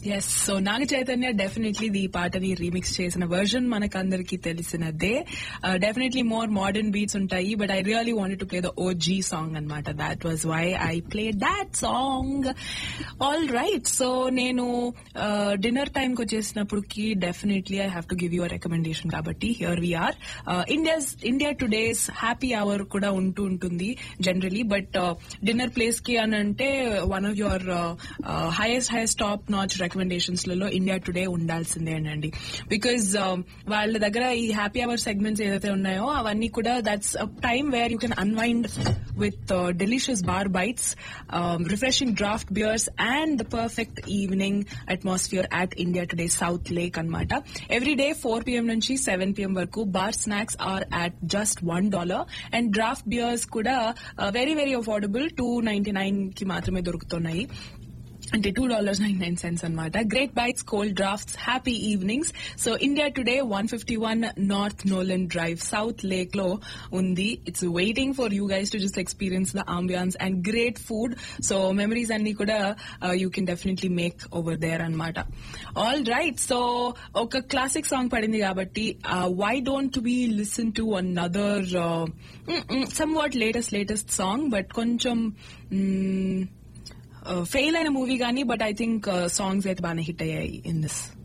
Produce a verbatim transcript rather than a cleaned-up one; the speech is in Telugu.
Yes so Naga Chaitanya definitely ఈ పాటని రీమిక్స్ చేసిన వర్జన్ మనకందరికి తెలిసినదే. డెఫినెట్లీ మోర్ మోడర్న్ బీట్స్ ఉంటాయి, but I really wanted to play the OG song అనమాట. That was why I play that song. All right, so నేను డిన్నర్ టైంకి వచ్చేసినప్పటికి definitely I have to give you a recommendation. కాబట్టి here we are. India's India today's happy hour కూడా ఉంటూ ఉంటుంది జనరలీ, బట్ డిన్నర్ ప్లేస్ కి అని అంటే one of your highest highest top notch recommendations లలో ఇండియా టుడే ఉండాల్సిందేనండి. బికాజ్ వాళ్ళ దగ్గర ఈ హ్యాపీ అవర్ సెగ్మెంట్స్ ఏదైతే ఉన్నాయో అవన్నీ కూడా that's time where you can unwind with delicious bar bytes, refreshing draft beers and the perfect evening atmosphere at India today south lake అనమాట. ఎవ్రీ డే ఫోర్ పిఎం నుంచి సెవెన్ పిఎం వరకు bar snacks are at just one dollar and draft beers కూడా very very affordable two ninety nine కి మాత్రమే దొరుకుతున్నాయి. అంటే two dollars nine nine sense అనమాట. Great bytes, cold drafts, happy evenings. So India today one fifty one north Nolan drive south lake లో ఉంది. It's waiting for you guys to just experience the ambience and great food. So memories అన్ని కూడా you can definitely make over there అనమాట. ఆల్ రైట్, సో ఒక క్లాసిక్ సాంగ్ పడింది కాబట్టి why don't we listen to another some what latest latest song, but కొంచెం ఫెయిల్ అయిన మూవీ గానీ, బట్ ఐ థింక్ సాంగ్స్ అయితే బాగానే హిట్ అయ్యాయి ఇన్ దిస్.